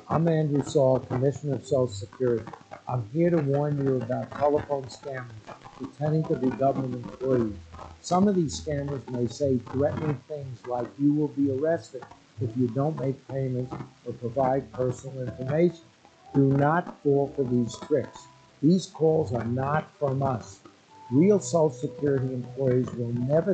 I'm Andrew Saul, Commissioner of Social Security. I'm here to warn you about telephone scammers pretending to be government employees. Some of these scammers may say threatening things like you will be arrested if you don't make payments or provide personal information. Do not fall for these tricks. These calls are not from us. Real Social Security employees will never